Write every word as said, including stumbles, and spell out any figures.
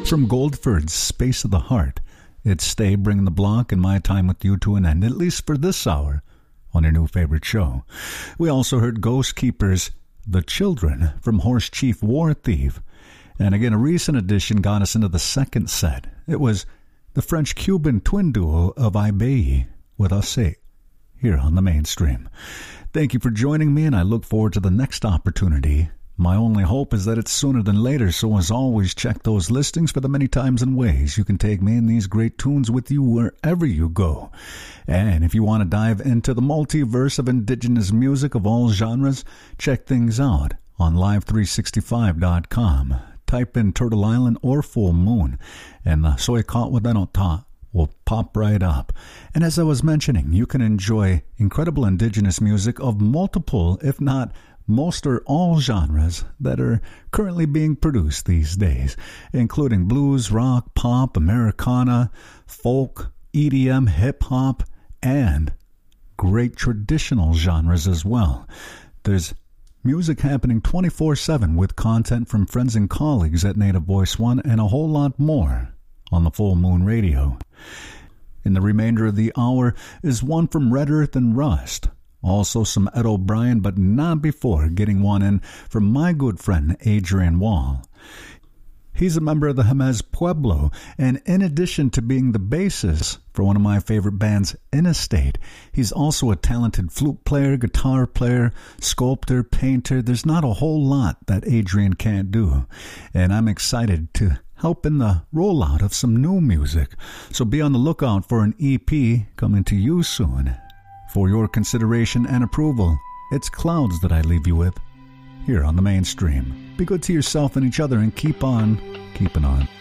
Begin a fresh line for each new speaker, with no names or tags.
From Goldford's Space of the Heart, it's Stay bringing the block and my time with you to an end, at least for this hour, on your new favorite show. We also heard Ghost Keepers' The Children from Horse Chief War Thief. And again, a recent addition got us into the second set. It was the French-Cuban twin duo of Ibeyi with Assez, here on the Mainstream. Thank you for joining me, and I look forward to the next opportunity. My only hope is that it's sooner than later, so as always, check those listings for the many times and ways you can take me and these great tunes with you wherever you go. And if you want to dive into the multiverse of indigenous music of all genres, check things out on live three sixty-five dot com. Type in Turtle Island or Full Moon, and the Soy Caught With Ta will pop right up. And as I was mentioning, you can enjoy incredible indigenous music of multiple, if not most or all genres that are currently being produced these days, including blues, rock, pop, Americana, folk, E D M, hip-hop, and great traditional genres as well. There's music happening twenty-four seven with content from friends and colleagues at Native Voice One and a whole lot more on the Full Moon Radio. In the remainder of the hour is one from Red Earth and Rust. Also some Ed O'Brien, but not before getting one in from my good friend Adrian Wall. He's a member of the Jemez Pueblo, and in addition to being the bassist for one of my favorite bands, Interstate, he's also a talented flute player, guitar player, sculptor, painter. There's not a whole lot that Adrian can't do, and I'm excited to help in the rollout of some new music. So be on the lookout for an E P coming to you soon. For your consideration and approval, it's Clouds that I leave you with here on the Mainstream. Be good to yourself and each other and keep on keeping on.